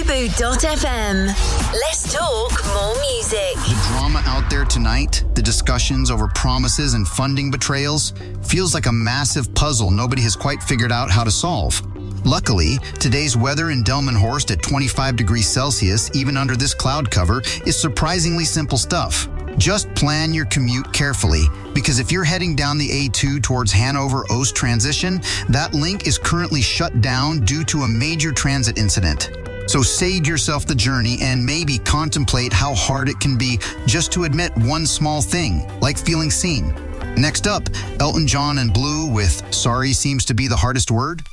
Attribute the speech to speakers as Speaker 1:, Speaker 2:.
Speaker 1: Bamboo.fm. Let's talk more music.
Speaker 2: The drama out there tonight, the discussions over promises and funding betrayals, feels like a massive puzzle nobody has quite figured out how to solve. Luckily, today's weather in Delmenhorst at 25 degrees Celsius, even under this cloud cover, is surprisingly simple stuff. Just plan your commute carefully, because if you're heading down the A2 towards Hanover-Ost transition, that link is currently shut down due to a major transit incident. So save yourself the journey and maybe contemplate how hard it can be just to admit one small thing, like feeling seen. Next up, Elton John and Blue with Sorry Seems to Be the Hardest Word.